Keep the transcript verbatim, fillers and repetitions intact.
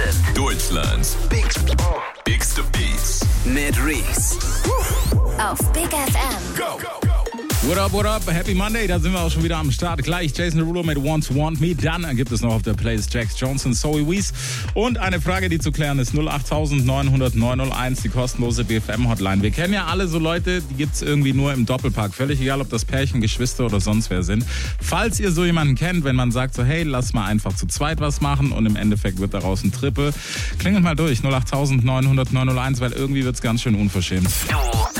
sind Deutschlands Big, bigste Beats. mit Reese. Auf Big F M. Go, go, go. What up, what up? Happy Monday, da sind wir auch schon wieder am Start. Gleich Jason Derulo mit Want to Want Me. Dann gibt es noch auf der Playlist Jax Johnson, Zoe Wees. Und eine Frage, die zu klären ist: null acht neun null null neun null eins, die kostenlose B F M-Hotline. Wir kennen ja alle so Leute, die gibt es irgendwie nur im Doppelpack. Völlig egal, ob das Pärchen, Geschwister oder sonst wer sind. Falls ihr so jemanden kennt, wenn man sagt so, hey, lass mal einfach zu zweit was machen und im Endeffekt wird daraus ein Triple, klingelt mal durch, null acht neun null null neun null eins, weil irgendwie wird es ganz schön unverschämt. Du